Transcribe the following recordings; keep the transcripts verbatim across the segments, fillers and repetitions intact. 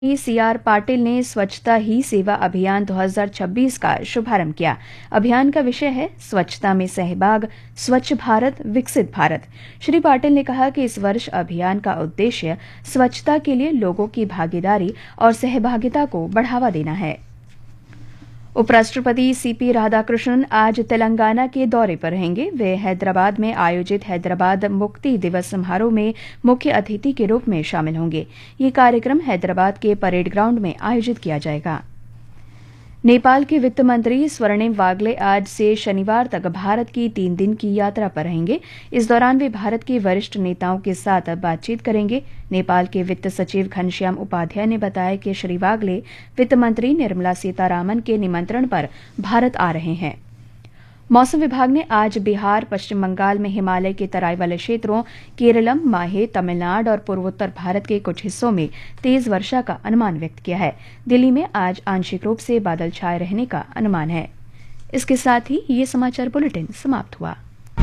C R Patil ने स्वच्छता ही सेवा अभियान दो हज़ार छब्बीस का शुभारंभ किया। अभियान का विषय है स्वच्छता में सहभाग, स्वच्छ भारत विकसित भारत। श्री पाटिल ने कहा कि इस वर्ष अभियान का उद्देश्य स्वच्छता के लिए लोगों की भागीदारी और सहभागिता को बढ़ावा देना है। उपराष्ट्रपति सी पी राधाकृष्णन आज तेलंगाना के दौरे पर रहेंगे। वे हैदराबाद में आयोजित हैदराबाद मुक्ति दिवस समारोह में मुख्य अतिथि के रूप में शामिल होंगे। ये कार्यक्रम हैदराबाद के परेड ग्राउंड में आयोजित किया जाएगा। नेपाल के वित्त मंत्री स्वर्णिम वागले आज से शनिवार तक भारत की तीन दिन की यात्रा पर रहेंगे। इस दौरान वे भारत के वरिष्ठ नेताओं के साथ बातचीत करेंगे। नेपाल के वित्त सचिव घनश्याम उपाध्याय ने बताया कि श्री वागले वित्त मंत्री निर्मला सीतारामन के निमंत्रण पर भारत आ रहे हैं। मौसम विभाग ने आज बिहार, पश्चिम बंगाल में हिमालय के तराई वाले क्षेत्रों, केरलम, माहे, तमिलनाडु और पूर्वोत्तर भारत के कुछ हिस्सों में तेज वर्षा का अनुमान व्यक्त किया है। दिल्ली में आज आंशिक रूप से बादल छाए रहने का अनुमान है। इसके साथ ही ये समाचार बुलेटिन समाप्त हुआ।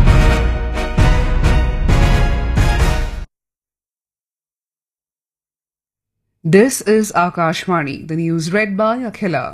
This is Akashvani, the news read by Akhila.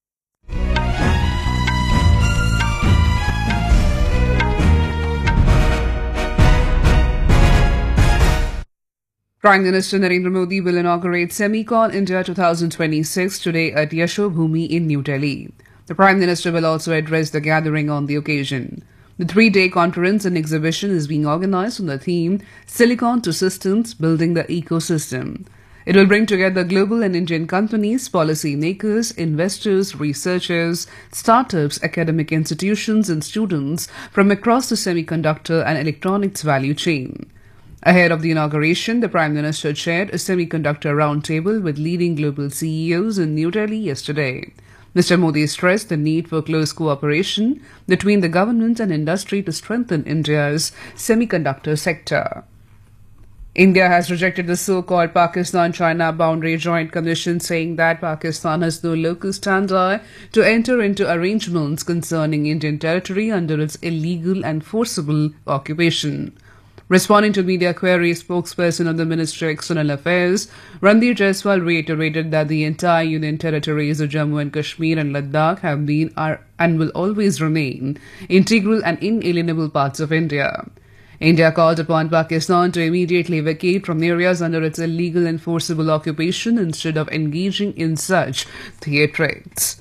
Prime Minister Narendra Modi will inaugurate Semicon India twenty twenty-six today at Yashobhoomi in New Delhi. The Prime Minister will also address the gathering on the occasion. The three-day conference and exhibition is being organized on the theme Silicon to Systems, Building the Ecosystem. It will bring together global and Indian companies, policy makers, investors, researchers, startups, academic institutions and students from across the semiconductor and electronics value chain. Ahead of the inauguration, the Prime Minister chaired a semiconductor roundtable with leading global C E Os in New Delhi yesterday. Mister Modi stressed the need for close cooperation between the government and industry to strengthen India's semiconductor sector. India has rejected the so-called Pakistan-China Boundary Joint Commission, saying that Pakistan has no local standard to enter into arrangements concerning Indian territory under its illegal and forcible occupation. Responding to media queries, spokesperson of the Ministry of External Affairs, Ranveer Jaiswal, reiterated that the entire Union territories of Jammu and Kashmir and Ladakh have been are, and will always remain integral and inalienable parts of India. India called upon Pakistan to immediately vacate from areas under its illegal and forcible occupation instead of engaging in such theatrics.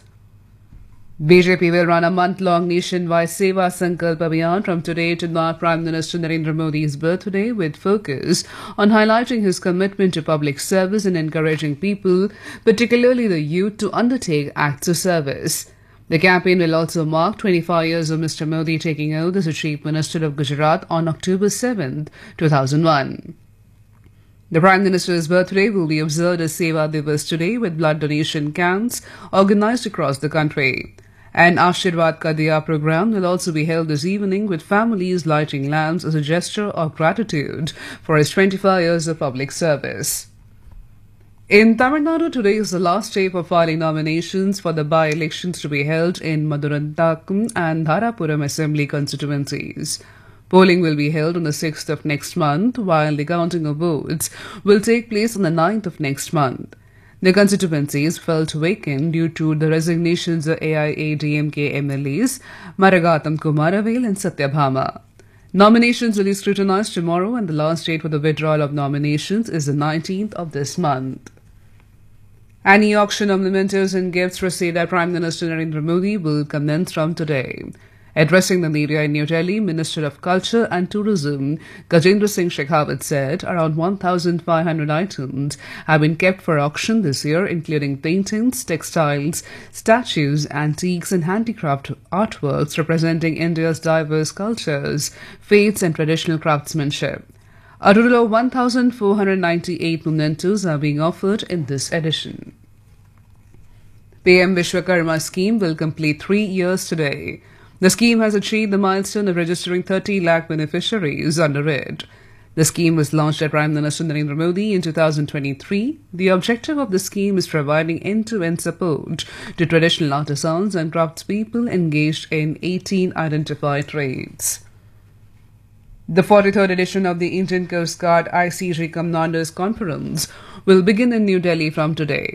B J P will run a month-long nationwide Seva Sankalp Abhiyan from today to mark Prime Minister Narendra Modi's birthday, with focus on highlighting his commitment to public service and encouraging people, particularly the youth, to undertake acts of service. The campaign will also mark twenty-five years of Mister Modi taking oath as the Chief Minister of Gujarat on October seventh, two thousand one. The Prime Minister's birthday will be observed as Seva Divas today, with blood donation camps organized across the country. An Ashirwad Ka Diya program will also be held this evening, with families lighting lamps as a gesture of gratitude for his twenty-five years of public service. In Tamil Nadu, today is the last day for filing nominations for the by-elections to be held in Maduranthakam and Dharapuram Assembly constituencies. Polling will be held on the sixth of next month, while the counting of votes will take place on the ninth of next month. The constituencies felt vacant due to the resignations of A I A D M K M L As Maragatam Kumaravel and Satyabhama. Nominations will be scrutinized tomorrow, and the last date for the withdrawal of nominations is the nineteenth of this month. An e-auction of mementos and gifts received by Prime Minister Narendra Modi will commence from today. Addressing the media in New Delhi, Minister of Culture and Tourism Gajendra Singh Shekhawat said around one thousand five hundred items have been kept for auction this year, including paintings, textiles, statues, antiques and handicraft artworks representing India's diverse cultures, faiths and traditional craftsmanship. A total of one thousand four hundred ninety-eight mementos are being offered in this edition. P M Vishwakarma scheme will complete three years today. The scheme has achieved the milestone of registering thirty lakh beneficiaries under it. The scheme was launched by Prime Minister Narendra Modi in two thousand twenty-three. The objective of the scheme is providing end-to-end support to traditional artisans and craftspeople engaged in eighteen identified trades. The forty-third edition of the Indian Coast Guard I C G Commanders Conference will begin in New Delhi from today.